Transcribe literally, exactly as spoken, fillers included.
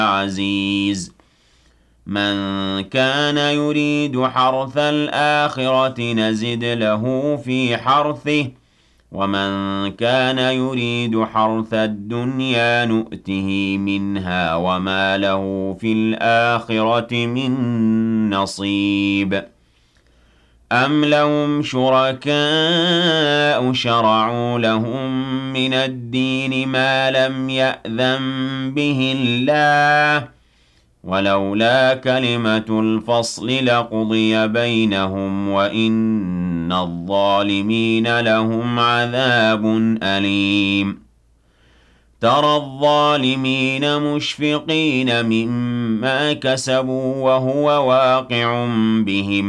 عزيز من كان يريد حرث الآخرة نزد له في حرثه ومن كان يريد حرث الدنيا نؤته منها وما له في الآخرة من نصيب أم لهم شركاء شرعوا لهم من الدين ما لم يأذن به الله ولولا كلمة الفصل لقضي بينهم وإن الظالمين لهم عذاب أليم ترى الظالمين مشفقين مما كسبوا وهو واقع بهم